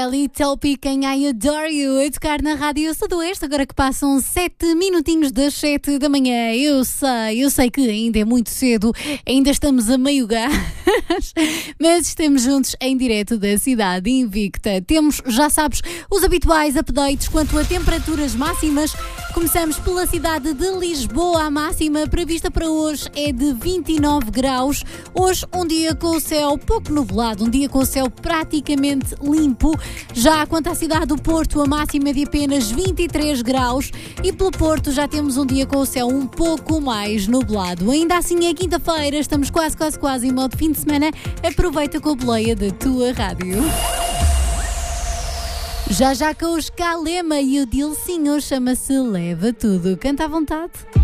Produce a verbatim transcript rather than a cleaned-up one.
Little Peak em I Adore You a tocar na Rádio Sudoeste, agora que passam sete minutinhos das sete da manhã. Eu sei, eu sei que ainda é muito cedo, ainda estamos a meio gás, mas estamos juntos em direto da cidade invicta. Temos, já sabes, os habituais updates quanto a temperaturas máximas. Começamos pela cidade de Lisboa. A máxima prevista para hoje é de vinte e nove graus. Hoje um dia com o céu pouco nublado, um dia com o céu praticamente limpo. Já quanto à cidade do Porto, a máxima é de apenas vinte e três graus e pelo Porto já temos um dia com o céu um pouco mais nublado. Ainda assim é quinta-feira, estamos quase, quase, quase em modo fim de semana. Aproveita com a boleia da tua rádio. Já já com os Calema e o Dilcinho, chama-se Leva Tudo. Canta à vontade.